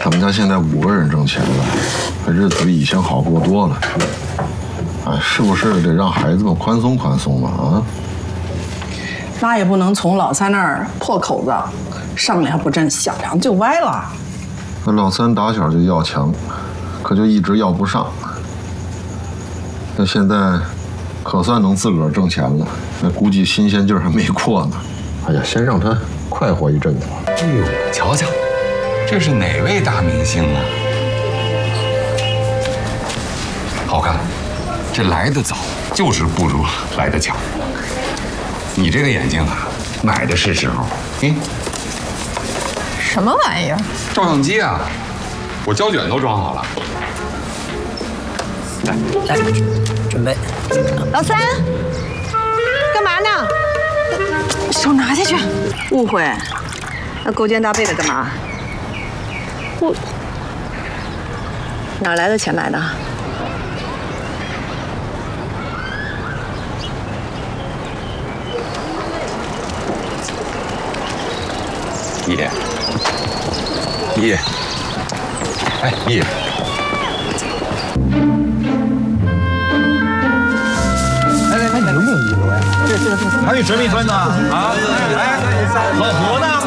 他们家现在5个人挣钱了，日子比以前好过多了。哎，是不是得让孩子们宽松宽松嘛？啊？ 那也不能从老三那儿破口子，上梁不正下梁就歪了。 那老三打小就要强，可就一直要不上。那现在可算能自个儿挣钱了，那估计新鲜劲儿还没过呢。哎呀，先让他快活一阵子吧。 哎呦，瞧瞧，这是哪位大明星啊？好看，这来得早就是不如来得巧。你这个眼镜啊，买的是时候。 什么玩意儿？ 照相机啊，我胶卷都装好了。 来，准备。 老三，干嘛呢？手拿下去。 误会，那勾肩搭背的干嘛？ 我哪来的钱买的？ 爷，爷，哎，爷。 哎，有没有一楼呀？ 还有神秘村呢？啊？哎，老何呢？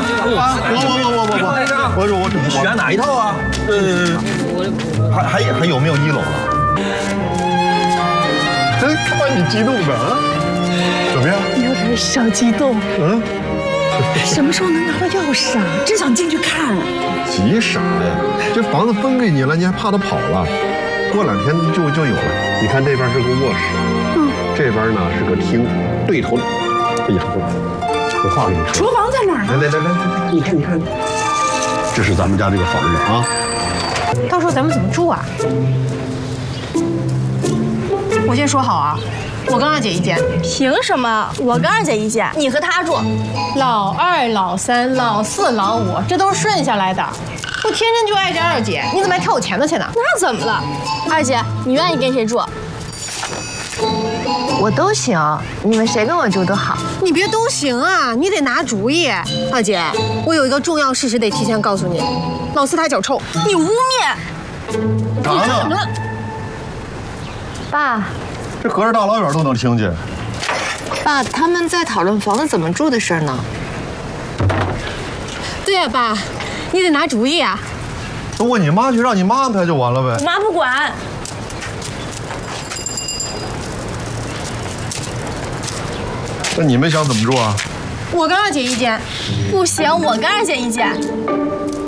我选哪一套啊？还有没有1楼了？哎，看你激动的啊！怎么样？ 有点小激动。什么时候能拿到钥匙啊？真想进去看。 急啥呀？这房子分给你了，你还怕他跑了？过2天就有了。你看这边是个卧室，这边呢是个厅，对头。哎呀，有话跟你说。 厨房在哪儿呢？ 来，你看，这是咱们家这个房子啊。 到时候咱们怎么住啊？我先说好啊，我跟二姐一间。 凭什么我跟二姐一间，你和她住？ 老二、老三、老四、老5，这都是顺下来的。我天生就爱着二姐，你怎么还挑我钱的去呢？ 那怎么了？二姐，你愿意跟谁住？ 我都行，你们谁跟我住都好。你别都行啊，你得拿主意。二姐，我有一个重要事实得提前告诉你，老四他脚臭。 你污蔑！ 啥呢？ 爸， 这隔着大老远都能听见。 爸，他们在讨论房子怎么住的事呢。对呀，爸，你得拿主意啊。 都问你妈去，让你妈安排就完了呗。 我妈不管。 那你们想怎么住啊？ 我跟二姐一间。 不行，我跟二姐一间。